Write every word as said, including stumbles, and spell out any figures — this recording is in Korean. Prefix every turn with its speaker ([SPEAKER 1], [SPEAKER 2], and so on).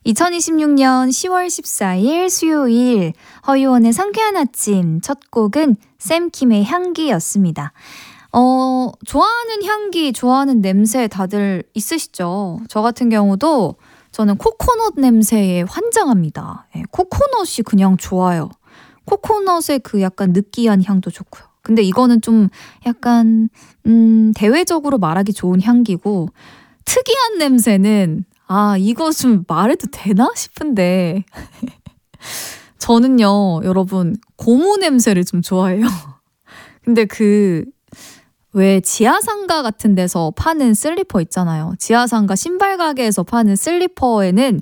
[SPEAKER 1] 이천이십육 년 시월 십사일 수요일 허유원의 상쾌한 아침 첫 곡은 샘킴의 향기였습니다. 어, 좋아하는 향기, 좋아하는 냄새 다들 있으시죠? 저 같은 경우도 저는 코코넛 냄새에 환장합니다. 예, 코코넛이 그냥 좋아요. 코코넛의 그 약간 느끼한 향도 좋고요. 근데 이거는 좀 약간 음, 대외적으로 말하기 좋은 향기고 특이한 냄새는 아 이거 좀 말해도 되나 싶은데 저는요 여러분 고무 냄새를 좀 좋아해요. 근데 그 왜 지하상가 같은 데서 파는 슬리퍼 있잖아요. 지하상가 신발 가게에서 파는 슬리퍼에는